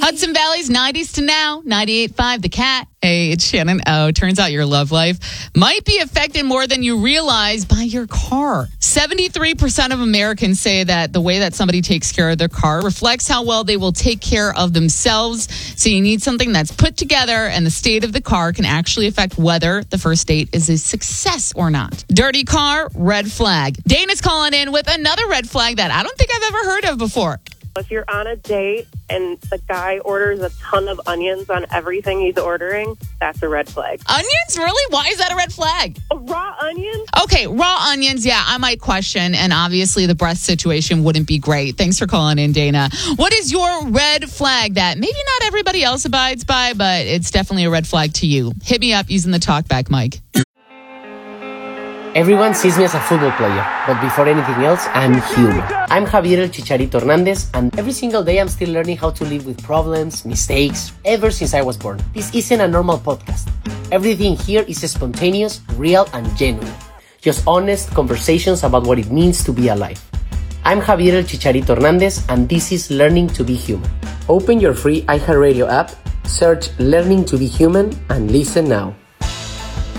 Hudson Valley's 90s to now, 98.5 The Cat. Hey, it's Shannon O. Turns out your love life might be affected more than you realize by your car. 73% of Americans say that the way that somebody takes care of their car reflects how well they will take care of themselves. So you need something that's put together, and the state of the car can actually affect whether the first date is a success or not. Dirty car, red flag. Dana's calling in with another red flag that I don't think I've ever heard of before. If you're on a date and the guy orders a ton of onions on everything he's ordering, that's a red flag. Onions? Really? Why is that a red flag? Raw onions? Okay, raw onions, yeah, I might question. And obviously the breast situation wouldn't be great. Thanks for calling in, Dana. What is your red flag that maybe not everybody else abides by, but it's definitely a red flag to you? Hit me up using the talkback mic. Everyone sees me as a football player, but before anything else, I'm human. I'm Javier El Chicharito Hernandez, and every single day I'm still learning how to live with problems, mistakes, ever since I was born. This isn't a normal podcast. Everything here is spontaneous, real, and genuine. Just honest conversations about what it means to be alive. I'm Javier El Chicharito Hernandez, and this is Learning to be Human. Open your free iHeartRadio app, search Learning to be Human, and listen now.